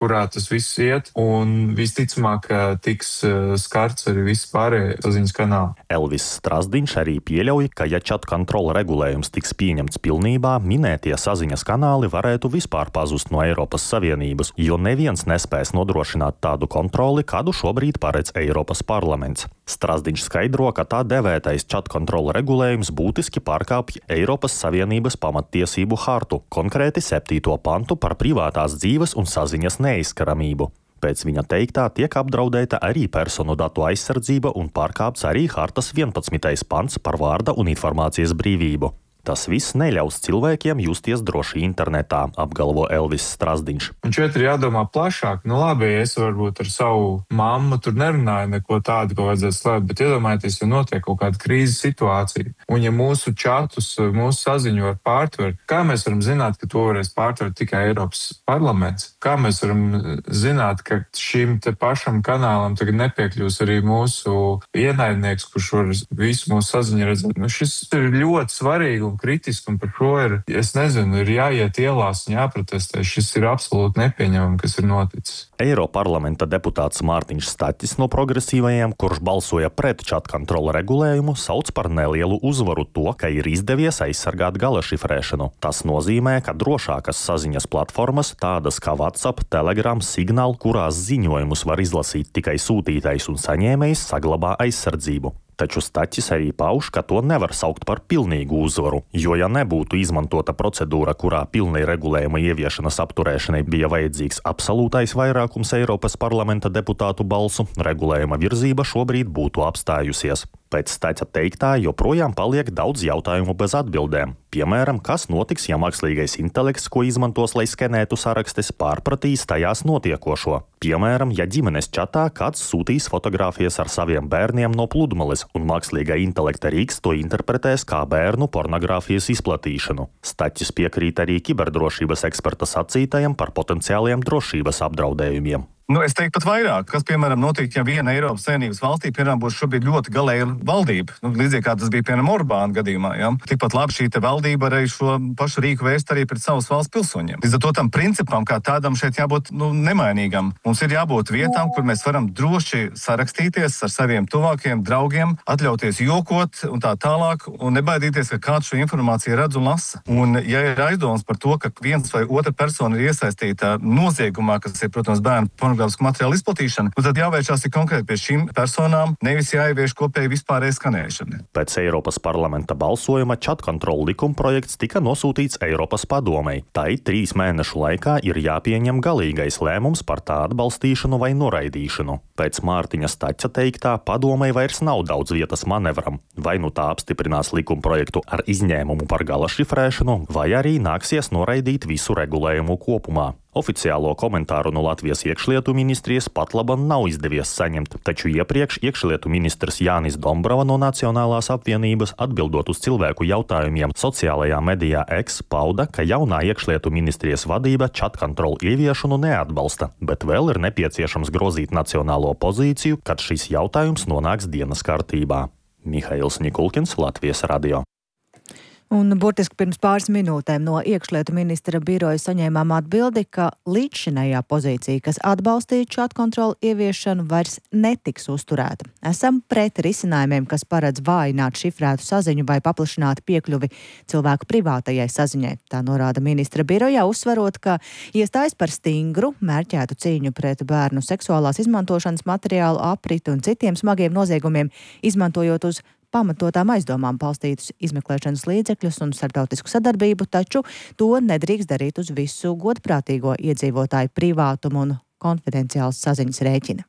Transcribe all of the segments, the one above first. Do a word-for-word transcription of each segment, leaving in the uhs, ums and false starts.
kurā tas viss iet, un visticamāk tiks skarts arī viss pārējie saziņas kanāli. Elvis Strasdiņš arī pieļauj, ka ja chat control regulējums tiks pieņemts pilnībā, minētie saziņas kanāli varētu vispār pazust no Eiropas Savienības, jo neviens nespēs nodrošināt tādu kontroli, kādu šobrīd paredz Eiropas parlaments. Strasdiņš skaidro, ka tā devētais chat control regulējums būtiski pārkāpj Eiropas Savienības pamattiesību hartu, konkrēti septīto pantu par privātās dzīves un saziņas neaizskaramību. Pēc viņa teiktā tiek apdraudēta arī personu datu aizsardzība un pārkāpts arī hartas vienpadsmitais pants par vārda un informācijas brīvību. Tas viss neļaus cilvēkiem justies droši internetā, apgalvo Elvis Strasdiņš. Un šeit ir jādomā plašāk. Nu labi, es varbūt ar savu mammu tur nerunāju neko tādu, ko vajadzētu slēpt, bet iedomājieties, ja notiek kaut kāda krīzes situācija. Un ja mūsu čatus, mūsu saziņu var pārtvert, kā mēs varam zināt, ka to varēs pārtvert tikai Eiropas parlaments? Kā mēs varam zināt, ka šim te pašam kanālam tagad nepiekļūs arī mūsu ienaidnieks, kurš var visu mūsu saziņu redzēt? Nu, šis ir ļoti svarīgi. Kritiski, un par šo ir, es nezinu, ir jāiet ielās un jāprotestē. Šis ir absolūti nepieņemami, kas ir noticis. Eiroparlamenta deputāts Mārtiņš Staķis no progresīvajiem, kurš balsoja pret chat control regulējumu, sauc par nelielu uzvaru to, ka ir izdevies aizsargāt gala šifrēšanu. Tas nozīmē, ka drošākas saziņas platformas, tādas kā WhatsApp, Telegram, Signal, kurās ziņojumus var izlasīt tikai sūtītais un saņēmējs, saglabā aizsardzību. Taču Staķis arī pauž, ka to nevar saukt par pilnīgu uzvaru, jo ja nebūtu izmantota procedūra, kurā pilnai regulējuma ieviešanas apturēšanai bija vajadzīgs absolūtais vairākums Eiropas parlamenta deputātu balsu, regulējuma virzība šobrīd būtu apstājusies. Pēc Staķa teiktā joprojām paliek daudz jautājumu bez atbildēm. Piemēram, kas notiks, ja mākslīgais intelekts, ko izmantos, lai skenētu sarakstes, pārpratīs tajās notiekošo? Piemēram, ja ģimenes čatā kāds sūtīs fotogrāfijas ar saviem bērniem no pludmales, un mākslīgā intelekta rīks to interpretēs kā bērnu pornogrāfijas izplatīšanu. Staķis piekrīt arī kiberdrošības eksperta sacītajam par potenciāliem drošības apdraudējumiem. Nu, es teiktu pat vairāk, kas, piemēram, notiek, ja viena Eiropas Savienības valstī, piemēram, būs šobrīd ļoti galēja valdība. Nu, līdzīgi kā tas bija, piemēram, Orbāna gadījumā, ja? Tikpat labi šī te valdība arī šo pašu rīku vēst arī pret savas valsts pilsoņiem. Līdz ar to tam principam, kā tādam šeit jābūt, nu, nemainīgam. Mums ir jābūt vietām, kur mēs varam droši sarakstīties ar saviem tuvākiem draugiem, atļauties jokot un tā tālāk, un nebaidīties, ka kāds šo informāciju redz un lasa. Un, ja ir aizdoms par to, ka viens vai otra persona ir iesaistīta noziegumā, kas ir, protams, bērnu pornogrāfisku materiālu izplatīšana, tad jāvēršās ir konkrēti pie šīm personām, nevis jāievieš kopēji vispārēja skanēšana. Pēc Eiropas parlamenta balsojuma chat control likumprojekts tika nosūtīts Eiropas padomei. Tai trīs mēnešu laikā ir jāpieņem galīgais lēmums par tā atbalstīšanu vai noraidīšanu. Pēc Mārtiņa Staķa teiktā, padomei vairs nav daudz vietas manevram. Vai nu tā apstiprinās likumprojektu ar izņēmumu par gala šifrēšanu, vai arī nāksies noraidīt visu regulējumu kopumā. Oficiālo komentāru no Latvijas iekšlietu ministrijas patlaban nav izdevies saņemt, taču iepriekš iekšlietu ministrs Jānis Dombrava no Nacionālās apvienības, atbildot uz cilvēku jautājumiem sociālajā medijā X, pauda, ka jaunā iekšlietu ministrijas vadība chat control ieviešanu neatbalsta, bet vēl ir nepieciešams grozīt nacionālo pozīciju, kad šis jautājums nonāks dienas kārtībā. Mihails Nikulkins, Latvijas radio. Un burtiski pirms pāris minūtēm no iekšlietu ministra biroja saņēmām atbildi, ka līdzšinējā pozīcija, kas atbalstīja chat control ieviešanu, vairs netiks uzturēta. Esam pret risinājumiem, kas paredz vājināt šifrētu saziņu vai paplašināt piekļuvi cilvēku privātajai saziņai. Tā norāda ministra birojā, uzsverot, ka iestājas par stingru, mērķētu cīņu pret bērnu seksuālās izmantošanas materiālu apriti un citiem smagiem noziegumiem, izmantojot uz pamatotām aizdomām balstītus izmeklēšanas līdzekļus un starptautisku sadarbību, taču to nedrīkst darīt uz visu godprātīgo iedzīvotāju privātumu un konfidenciālas saziņas rēķina.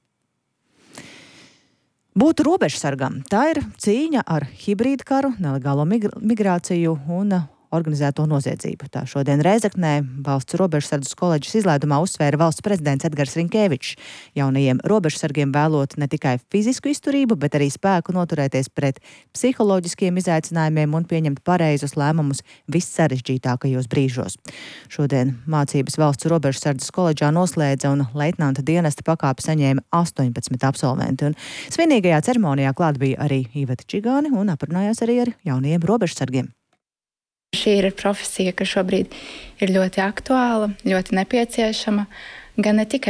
Būt robežsargam, tā ir cīņa ar hibrīdkaru, nelegālo migrāciju un organizēto noziedzību. Tā šodien Rēzeknē valsts robežsardzes koledžas izlaidumā uzsvēra valsts prezidents Edgars Riņkevičs. Jaunajiem robežsargiem vēlot ne tikai fizisku izturību, bet arī spēku noturēties pret psiholoģiskiem izaicinājumiem un pieņemt pareizus lēmumus vissarežģītākajos brīžos. Šodien mācības valsts robežsardzes koledžā noslēdza un leitnanta dienesta pakāpi saņēma astoņpadsmit absolventi. Un svinīgajā ceremonijā klāt bija arī Iveta Čigāne un aprunājās arī ar jaunajiem robežsargiem. Šī ir profesija, kas šobrīd ir ļoti aktuāla, ļoti nepieciešama. gan ne tikai